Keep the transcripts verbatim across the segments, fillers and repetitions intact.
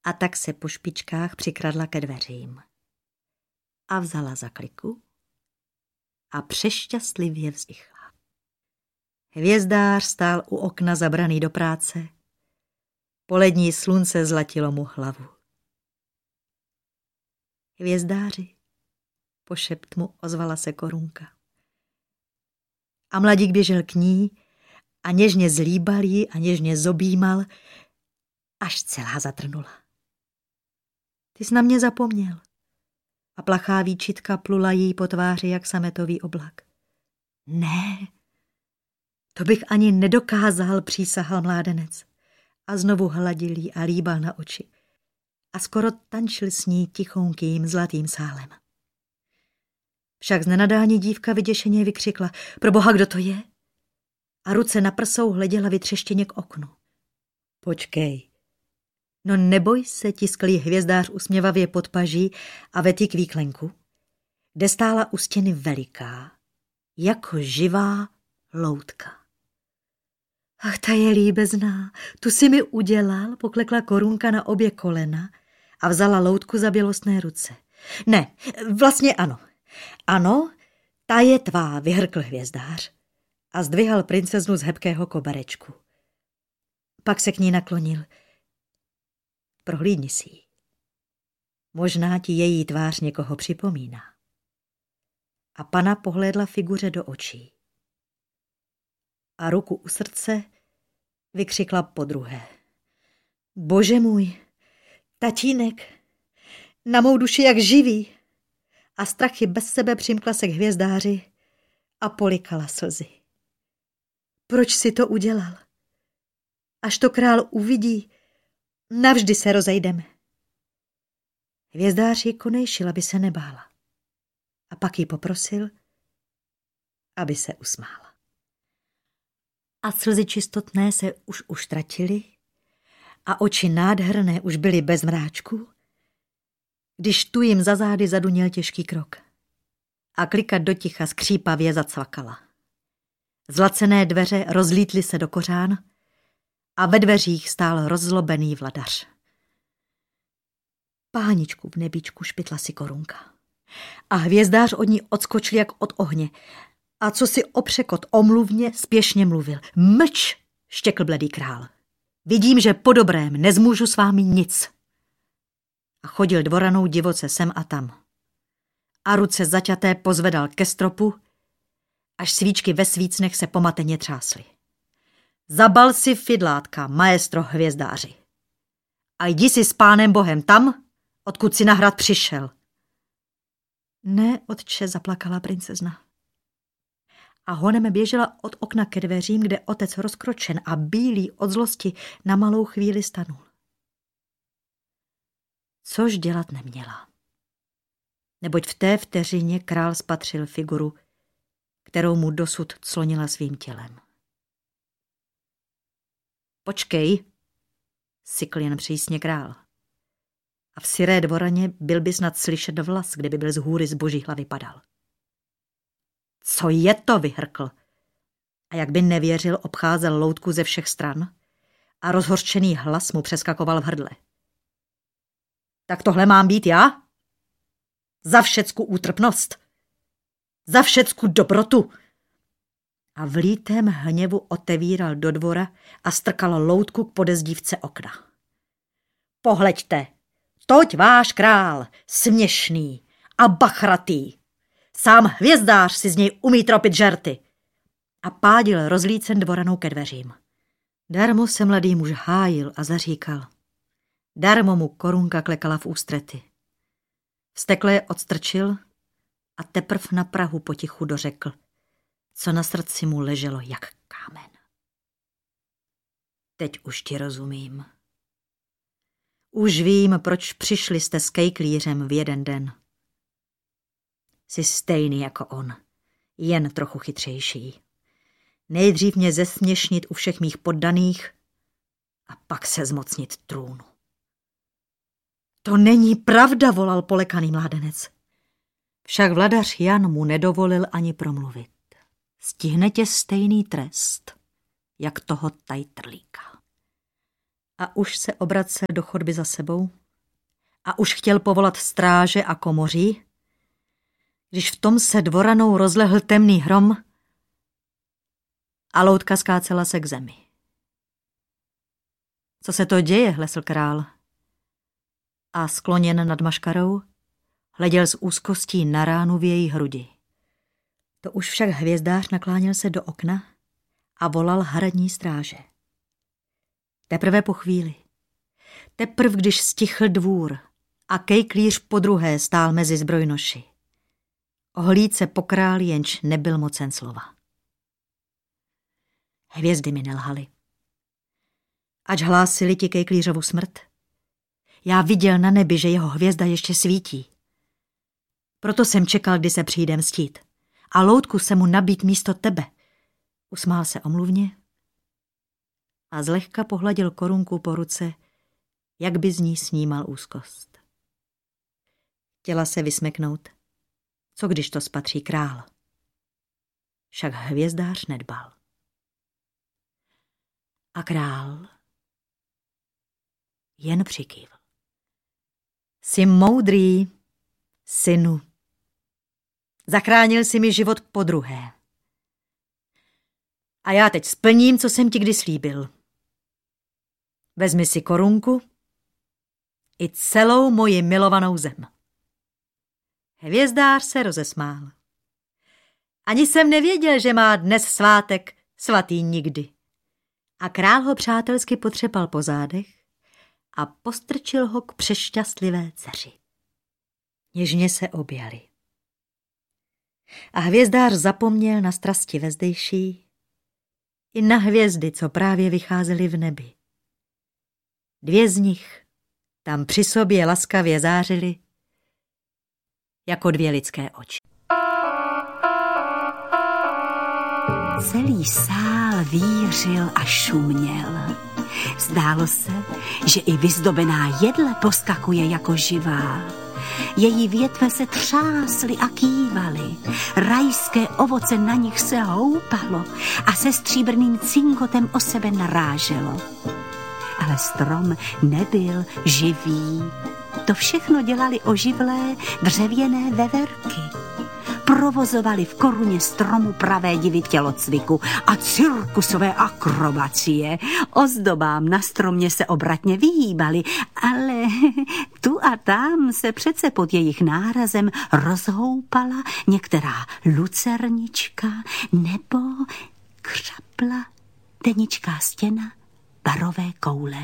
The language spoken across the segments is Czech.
A tak se po špičkách přikradla ke dveřím. A vzala za kliku a přešťastlivě vzdychla. Hvězdář stál u okna zabraný do práce. Polední slunce zlatilo mu hlavu. Hvězdáři, pošept mu ozvala se Korunka. A mladík běžel k ní a něžně zlíbal ji a něžně zobjímal, až celá zatrnula. Ty jsi na mě zapomněl. A plachá výčitka plula jí po tváři jak sametový oblak. Ne, to bych ani nedokázal, přísahal mládenec. A znovu hladil jí a líbal na oči. A skoro tančil s ní tichonkým zlatým sálem. Však z nenadání dívka vyděšeně vykřikla: Proboha, kdo to je? A ruce na prsou hleděla vytřeštěně k oknu. Počkej. No neboj se, tiskl jí hvězdář usměvavě pod paží a vetý k výklenku, kde stála u stěny veliká, jako živá loutka. Ach, ta je líbezná, tu si mi udělal, poklekla Korunka na obě kolena a vzala loutku za bělostné ruce. Ne, vlastně ano. Ano, ta je tvá, vyhrkl hvězdář a zdvihal princeznu z hebkého koberečku. Pak se k ní naklonil. Prohlídni si ji. Možná ti její tvář někoho připomíná. A pana pohlédla figuře do očí. A ruku u srdce vykřikla podruhé. Bože můj, tatínek, na mou duši jak živý. A strachy bez sebe přimkla se k hvězdáři a polikala slzy. Proč si to udělal? Až to král uvidí, navždy se rozejdeme. Hvězdář ji konejšil, aby se nebála. A pak ji poprosil, aby se usmála. A slzy čistotné se už uštratily a oči nádherné už byly bez mráčku, když tu jim za zády zaduněl těžký krok. A klika doticha skřípavě zacvakala. Zlacené dveře rozlítly se do kořán a ve dveřích stál rozzlobený vladař. Páničku v nebíčku, špitla si Korunka. A hvězdář od ní odskočil jak od ohně. A co si opřekot omluvně spěšně mluvil. Mlč, štěkl bledý král. Vidím, že po dobrém nezmůžu s vámi nic. A chodil dvoranou divoce sem a tam. A ruce zaťaté pozvedal ke stropu, až svíčky ve svícnech se pomateně třásly. Zabal si fidlátka, maestro hvězdáři. A jdi si s pánem Bohem tam, odkud si na hrad přišel. Ne, otče, zaplakala princezna. A honem běžela od okna ke dveřím, kde otec rozkročen a bílý od zlosti na malou chvíli stanul. Což dělat neměla. Neboť v té vteřině král spatřil figuru, kterou mu dosud clonila svým tělem. Počkej, sykl jen přísně král. A v syré dvoraně byl by snad slyšet vlas, kdyby byl z hůry z boží hlavy padal. Co je to, vyhrkl? A jak by nevěřil, obcházel loutku ze všech stran a rozhořčený hlas mu přeskakoval v hrdle. Tak tohle mám být já? Za všecku útrpnost. Za všecku dobrotu. A v lítém hněvu otevíral do dvora a strkal loutku k podezdívce okna. Pohleďte, toť váš král, směšný a bachratý. Sám hvězdář si z něj umí tropit žerty. A pádil rozlícen dvoranou ke dveřím. Darmo se mladý muž hájil a zaříkal. Darmo mu Korunka klekala v ústrety. Vztekle je odstrčil a teprv na prahu potichu dořekl, co na srdci mu leželo jak kámen. Teď už ti rozumím. Už vím, proč přišli jste s kejklířem v jeden den. Jsi stejný jako on, jen trochu chytřejší. Nejdřív mě zesměšnit u všech mých poddaných a pak se zmocnit trůnu. To není pravda, volal polekaný mládenec. Však vladař Jan mu nedovolil ani promluvit. Stihne tě stejný trest, jak toho tajtrlíka. A už se obracel do chodby za sebou, a už chtěl povolat stráže a komoří, když v tom se dvoranou rozlehl temný hrom a loutka skácela se k zemi. Co se to děje, hlesl král. A skloněn nad maškarou hleděl s úzkostí na ránu v její hrudi. To už však hvězdář nakláněl se do okna a volal hradní stráže. Teprve po chvíli, teprv když stichl dvůr a kejklíř podruhé stál mezi zbrojnoši, ohlíd se po králi, jenž nebyl mocen slova. Hvězdy mi nelhaly. Ač hlásili ti kejklířovu smrt, já viděl na nebi, že jeho hvězda ještě svítí. Proto jsem čekal, kdy se přijde mstít. A loutku se mu nabít místo tebe. Usmál se omluvně a zlehka pohladil korunku po ruce, jak by z ní snímal úzkost. Chtěla se vysmeknout. Co když to spatří král? Však hvězdář nedbal. A král jen přikývl. Jsi moudrý, synu. Zachránil jsi mi život podruhé. A já teď splním, co jsem ti kdy slíbil. Vezmi si korunku i celou moji milovanou zem. Hvězdář se rozesmál. Ani jsem nevěděl, že má dnes svátek svatý nikdy. A král ho přátelsky potřepal po zádech a postrčil ho k přešťastlivé dceři. Něžně se objali. A hvězdář zapomněl na strasti vezdejší i na hvězdy, co právě vycházely v nebi. Dvě z nich tam při sobě laskavě zářily jako dvě lidské oči. Celý sál vířil a šuměl. Zdálo se, že i vyzdobená jedle poskakuje jako živá. Její větve se třásly a kývaly, rajské ovoce na nich se houpalo a se stříbrným cinkotem o sebe naráželo. Ale strom nebyl živý. To všechno dělali oživlé dřevěné veverky. Provozovali v koruně stromu pravé divy tělocviku a cirkusové akrobacie. Ozdobám na stromě se obratně vyhýbali, ale tu a tam se přece pod jejich nárazem rozhoupala některá lucernička nebo křapla teničká stěna barové koule.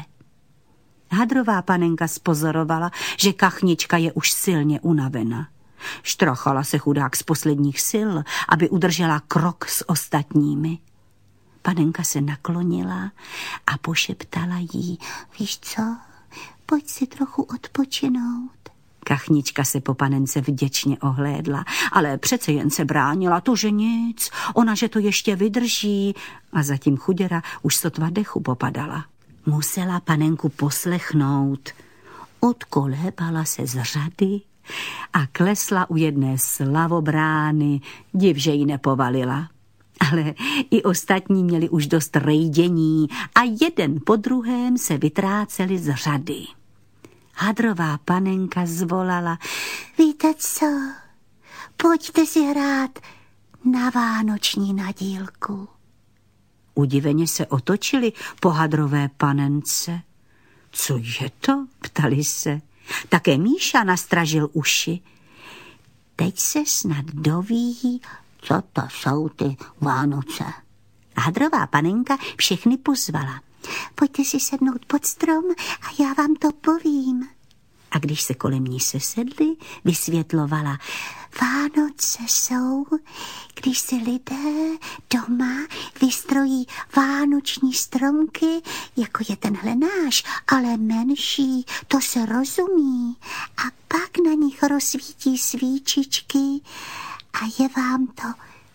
Hadrová panenka spozorovala, že kachnička je už silně unavena. Štrachala se chudák z posledních sil, aby udržela krok s ostatními. Panenka se naklonila a pošeptala jí: víš co, pojď si trochu odpočinout. Kachnička se po panence vděčně ohlédla, ale přece jen se bránila, to že nic, ona že to ještě vydrží, a zatím chuděra už sotva dechu popadala. Musela panenku poslechnout. Odkolébala se z řady a klesla u jedné slavobrány, div, že ji nepovalila. Ale i ostatní měli už dost rejdění a jeden po druhém se vytráceli z řady. Hadrová panenka zvolala: víte co, pojďte si hrát na vánoční nadílku. Udiveně se otočili po hadrové panence. Co je to? Ptali se. Také Míša nastražil uši. Teď se snad doví, co to jsou ty Vánoce. Hadrová panenka všechny pozvala. Pojďte si sednout pod strom a já vám to povím. A když se kolem ní sesedli, vysvětlovala: Vánoce jsou, když si lidé doma vystrojí vánoční stromky, jako je tenhle náš, ale menší, to se rozumí. A pak na nich rozsvítí svíčičky a je vám to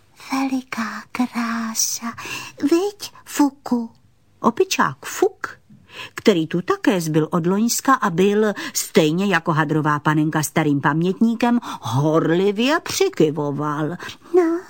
veliká krása. Viď, Fuku? Opičák Fuk, který tu také zbyl od loňska a byl, stejně jako hadrová panenka starým pamětníkem, horlivě přikyvoval. No,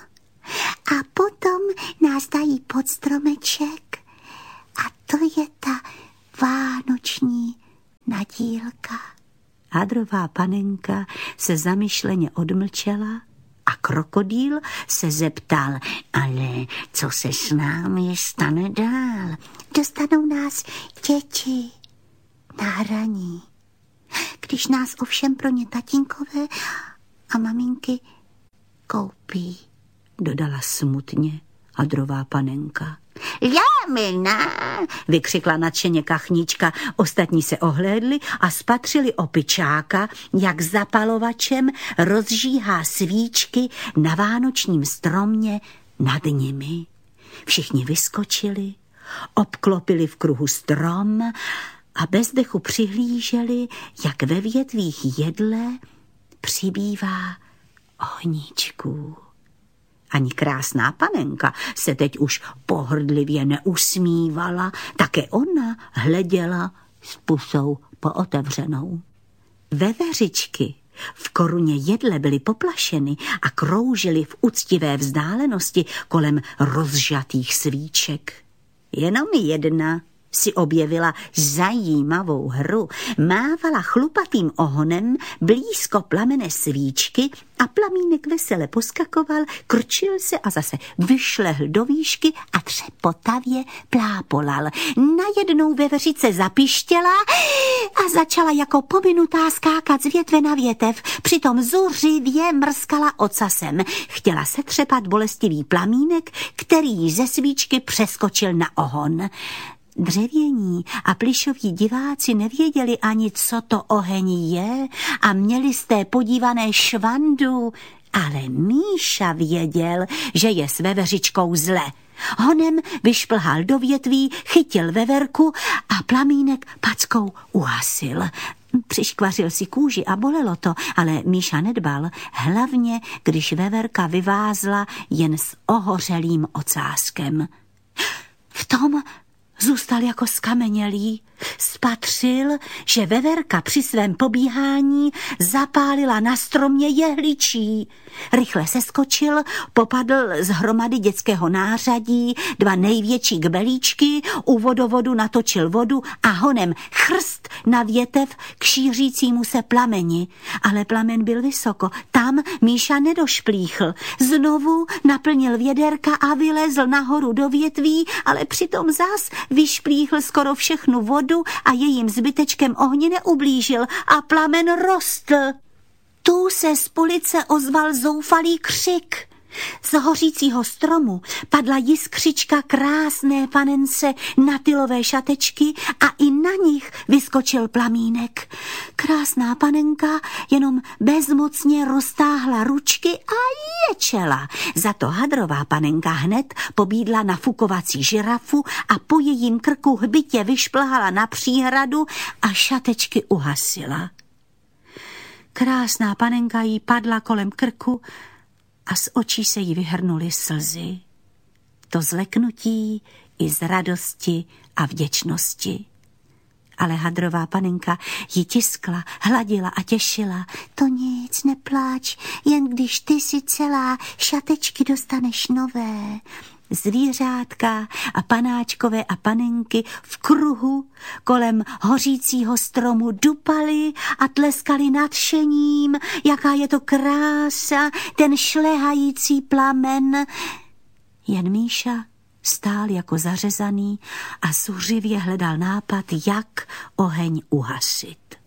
a potom nás dají pod stromeček a to je ta vánoční nadílka. Hadrová panenka se zamyšleně odmlčela a krokodýl se zeptal, ale co se s námi stane dál? Dostanou nás děti na hraní. Když nás ovšem pro ně tatínkové a maminky koupí, dodala smutně Hadrová panenka. Jámina, vykřikla nadšeně kachnička. Ostatní se ohlédli a spatřili opičáka, jak zapalovačem rozžíhá svíčky na vánočním stromě nad nimi. Všichni vyskočili, obklopili v kruhu strom a bez dechu přihlíželi, jak ve větvích jedle přibývá ohníčků. Ani krásná panenka se teď už pohrdlivě neusmívala, také ona hleděla s pusou pootevřenou. Veveřičky v koruně jedle byly poplašeny a kroužily v úctivé vzdálenosti kolem rozžatých svíček. Jenom jedna si objevila zajímavou hru. Mávala chlupatým ohonem blízko plamene svíčky a plamínek vesele poskakoval, krčil se a zase vyšlehl do výšky a třepotavě plápolal. Najednou veveřice zapištěla a začala jako pominutá skákat z větve na větev. Přitom zuřivě mrskala ocasem. Chtěla se třepat bolestivý plamínek, který ze svíčky přeskočil na ohon. Dřevění a plišoví diváci nevěděli ani, co to oheň je a měli z té podívané švandu, ale Míša věděl, že je s veveřičkou zle. Honem vyšplhal do větví, chytil veverku a plamínek packou uhasil. Přiškvařil si kůži a bolelo to, ale Míša nedbal, hlavně když veverka vyvázla jen s ohořelým ocáskem. V tom zůstal jako skamenělý. Spatřil, že veverka při svém pobíhání zapálila na stromě jehličí. Rychle seskočil, popadl z hromady dětského nářadí, dva největší kbelíčky, u vodovodu natočil vodu a honem chrst na větev k šířícímu se plameni. Ale plamen byl vysoko, tam Míša nedošplíchl. Znovu naplnil věderka a vylezl nahoru do větví, ale přitom zas vyšplíchl skoro všechnu vodu a jejím zbytečkem ohni neublížil a plamen rostl. Tu se z police ozval zoufalý křik. Z hořícího stromu padla jiskřička krásné panence na tylové šatečky a i na nich vyskočil plamínek. Krásná panenka jenom bezmocně roztáhla ručky a ječela. Za to Hadrová panenka hned pobídla na fukovací žirafu a po jejím krku hbitě vyšplhala na příhradu a šatečky uhasila. Krásná panenka jí padla kolem krku a z očí se jí vyhrnuly slzy. To z leknutí i z radosti a vděčnosti. Ale Hadrová panenka ji tiskla, hladila a těšila. To nic, nepláč, jen když ty si celá, šatečky dostaneš nové. Zvířátka a panáčkové a panenky v kruhu kolem hořícího stromu dupali a tleskali nadšením, jaká je to krása, ten šlehající plamen. Jen Míša stál jako zařezaný a zuřivě hledal nápad, jak oheň uhasit.